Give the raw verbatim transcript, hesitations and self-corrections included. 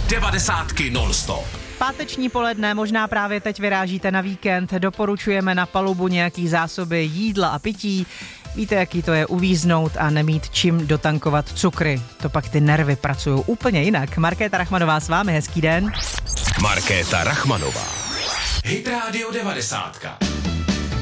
devadesátky non-stop. Páteční poledne, možná právě teď vyrážíte na víkend, doporučujeme na palubu nějaký zásoby jídla a pití. Víte, jaký to je uvíznout a nemít čím dotankovat cukry. To pak ty nervy pracují úplně jinak. Markéta Rachmanová s vámi, hezký den. Markéta Rachmanová. Hit Radio devadesátka.